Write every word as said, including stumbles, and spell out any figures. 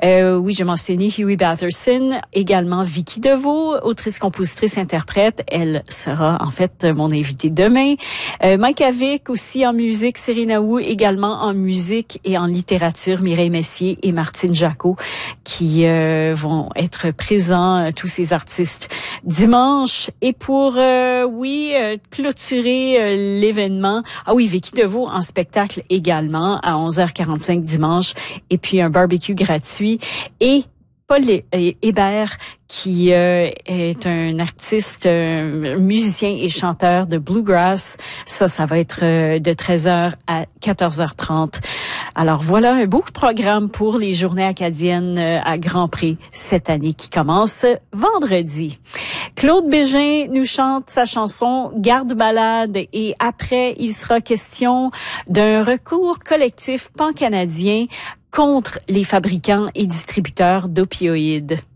Euh, oui, j'ai mentionné Huey Batterson, également Vicky Deveau, autrice, compositrice, interprète. Elle sera en fait mon invitée demain. Euh, Mike Avic aussi en musique, Serena Wu également en musique et en littérature, Mireille Messier et Martine Jacot qui euh, vont être présents, euh, tous ces artistes dimanche. Et pour, euh, oui, euh, clôturer euh, l'événement, ah oui, Vicky Deveau en spectacle également à onze heures quarante-cinq dimanche et puis un barbecue gratuit. Et Paul Hébert, qui euh, est un artiste, euh, musicien et chanteur de bluegrass. Ça, ça va être euh, de treize heures à quatorze heures trente. Alors voilà un beau programme pour les Journées acadiennes euh, à Grand Pré cette année qui commence vendredi. Claude Bégin nous chante sa chanson Garde-malade et après, il sera question d'un recours collectif pan-canadien contre les fabricants et distributeurs d'opioïdes.